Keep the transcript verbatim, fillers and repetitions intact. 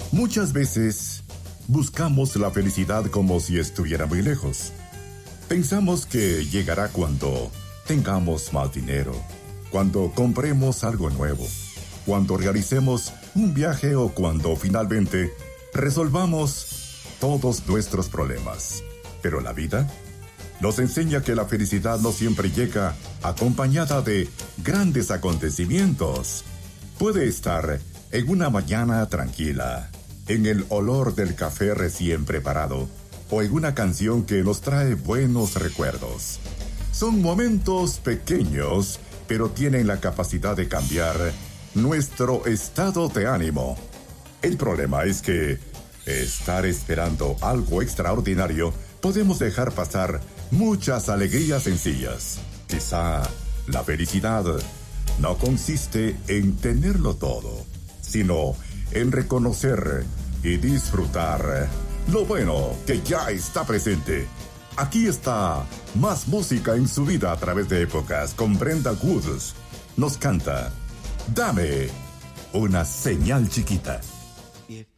Muchas veces buscamos la felicidad como si estuviera muy lejos. Pensamos que llegará cuando tengamos más dinero, cuando compremos algo nuevo, cuando realicemos un viaje o cuando finalmente resolvamos todos nuestros problemas. Pero la vida nos enseña que la felicidad no siempre llega acompañada de grandes acontecimientos. Puede estar en una mañana tranquila, en el olor del café recién preparado, o en una canción que nos trae buenos recuerdos. Son momentos pequeños, pero tienen la capacidad de cambiar nuestro estado de ánimo. El problema es que estar esperando algo extraordinario podemos dejar pasar muchas alegrías sencillas. Quizá la felicidad no consiste en tenerlo todo, sino en reconocer y disfrutar lo bueno que ya está presente. Aquí está más música en su vida a través de épocas con Brenda Woods. Nos canta Dame una señal chiquita.